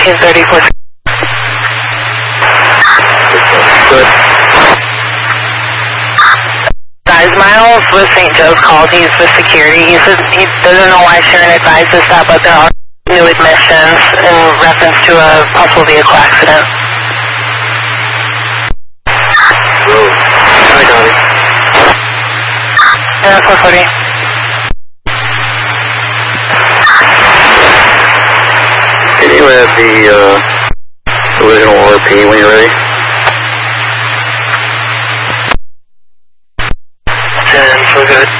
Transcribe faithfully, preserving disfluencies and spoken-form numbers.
fourteen thirty-four. Good. Guys, Miles with Saint Joe's called. He's with security. He says he doesn't know why Sharon advised us that, but there are new admissions in reference to a possible vehicle accident. Whoa. Hi, Donnie. Yeah, four forty. Can you add the uh, original R P when you're ready? ten, so good.